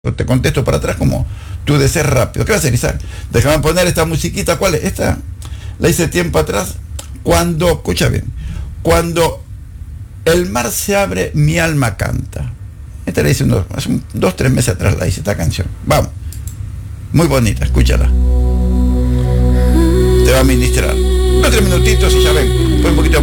te contesto para atrás como tú desees rápido. ¿Qué vas a hacer, Isaac? Déjame poner esta musiquita. ¿Cuál es? Esta la hice tiempo atrás. Cuando, escucha bien, cuando el mar se abre, mi alma canta. Esta la hice hace 2-3 meses atrás, la hice esta canción. Vamos. Muy bonita, escúchala. Te va a ministrar. 2-3 minutitos y ya ven. Fue un poquito